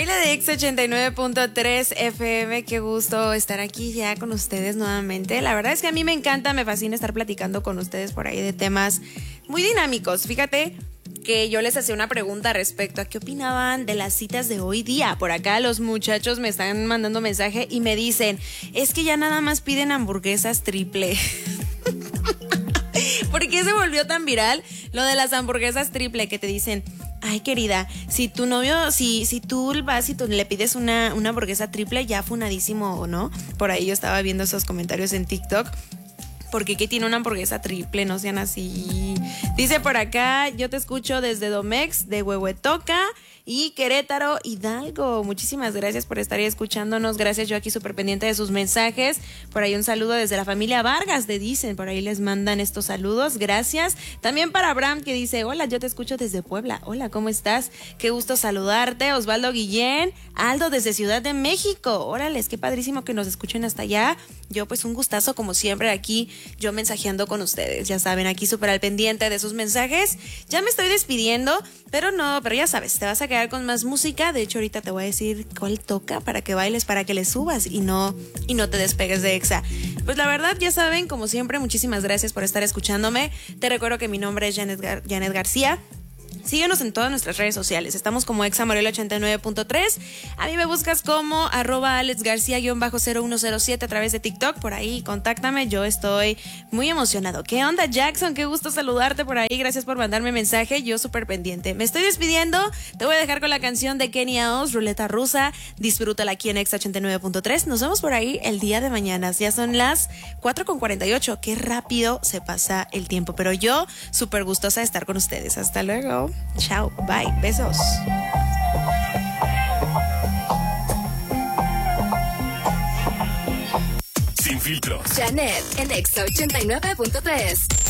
Familia de Exa 89.3 FM, qué gusto estar aquí ya con ustedes nuevamente. La verdad es que a mí me encanta, me fascina estar platicando con ustedes por ahí de temas muy dinámicos. Fíjate que yo les hacía una pregunta respecto a qué opinaban de las citas de hoy día. Por acá los muchachos me están mandando mensaje y me dicen, es que ya nada más piden hamburguesas triple. ¿Por qué se volvió tan viral lo de las hamburguesas triple que te dicen? Ay, querida, si tu novio, si tú vas y tú le pides una hamburguesa triple, ya funadísimo o no. Por ahí yo estaba viendo esos comentarios en TikTok. Porque ¿qué tiene una hamburguesa triple? No sean así. Dice por acá, yo te escucho desde Domex, de Huehuetoca y Querétaro, Hidalgo. Muchísimas gracias por estar ahí escuchándonos. Gracias, yo aquí súper pendiente de sus mensajes. Por ahí un saludo desde la familia Vargas, te dicen. Por ahí les mandan estos saludos. Gracias. También para Abraham, que dice, hola, yo te escucho desde Puebla. Hola, ¿cómo estás? Qué gusto saludarte. Osvaldo Guillén, Aldo desde Ciudad de México. Órales, qué padrísimo que nos escuchen hasta allá. Yo pues un gustazo como siempre aquí, yo mensajeando con ustedes, ya saben, aquí súper al pendiente de sus mensajes. Ya me estoy despidiendo, pero ya sabes, te vas a quedar con más música. De hecho ahorita te voy a decir cuál toca para que bailes, para que le subas y no te despegues de Exa. Pues la verdad ya saben, como siempre, muchísimas gracias por estar escuchándome. Te recuerdo que mi nombre es Janet García. Síguenos en todas nuestras redes sociales. Estamos como Exa Morelia 89.3. A mí me buscas como @alexgarcia_0107 a través de TikTok. Por ahí, contáctame. Yo estoy muy emocionado. ¿Qué onda, Jackson? Qué gusto saludarte por ahí. Gracias por mandarme mensaje. Yo súper pendiente. Me estoy despidiendo. Te voy a dejar con la canción de Kenia Oz, Ruleta Rusa. Disfrútala aquí en Exa 89.3. Nos vemos por ahí el día de mañana. Ya son las 4:48. Qué rápido se pasa el tiempo. Pero yo súper gustosa de estar con ustedes. Hasta luego. Chao, bye, besos. Sin filtros. Janet en Exa 89.3.